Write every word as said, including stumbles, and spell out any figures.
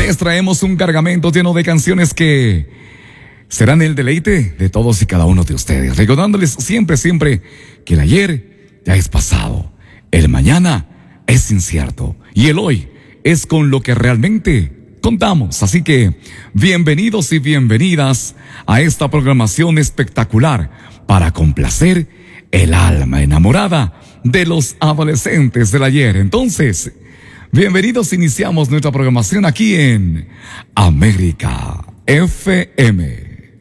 Les traemos un cargamento lleno de canciones que serán el deleite de todos y cada uno de ustedes, recordándoles siempre, siempre que el ayer ya es pasado, el mañana es incierto y el hoy es con lo que realmente contamos. Así que bienvenidos y bienvenidas a esta programación espectacular para complacer el alma enamorada de los adolescentes del ayer. Entonces, bienvenidos, iniciamos nuestra programación aquí en América F M.